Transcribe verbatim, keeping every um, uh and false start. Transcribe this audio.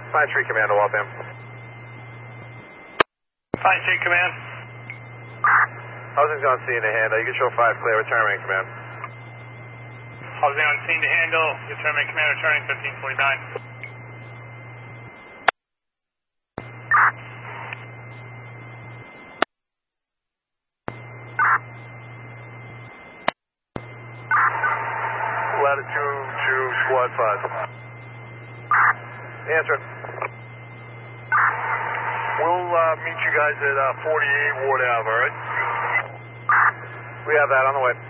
Pine Street Command to Waltham. Pine Street Command. Housing's on scene to handle. You can show five clear. Return main command. Housing on scene to handle. Return main command returning fifteen forty-nine. Latitude to squad five. Answer. We'll uh, meet you guys at uh, forty-eight Ward Ave, all right? We have that on the way.